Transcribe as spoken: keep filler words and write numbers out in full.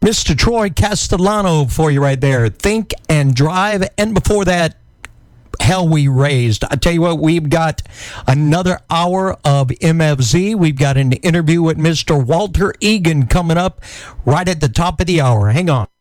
Mister Troy Castellano for you right there. Think and Drive. And before that, Hell We Raised. I tell you what, we've got another hour of M F Z. We've got an interview with Mister Walter Egan coming up right at the top of the hour. Hang on.